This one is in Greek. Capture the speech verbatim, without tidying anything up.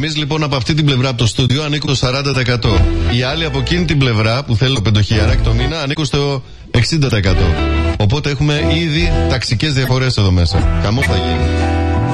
Εμείς λοιπόν από αυτή την πλευρά, από το στούντιο, ανήκουμε στο σαράντα τοις εκατό. Οι άλλοι από εκείνη την πλευρά που θέλουν πεντοχιλιαράκι το μήνα ανήκουν στο εξήντα τοις εκατό. Οπότε έχουμε ήδη ταξικές διαφορές εδώ μέσα. Χαμός θα γίνει.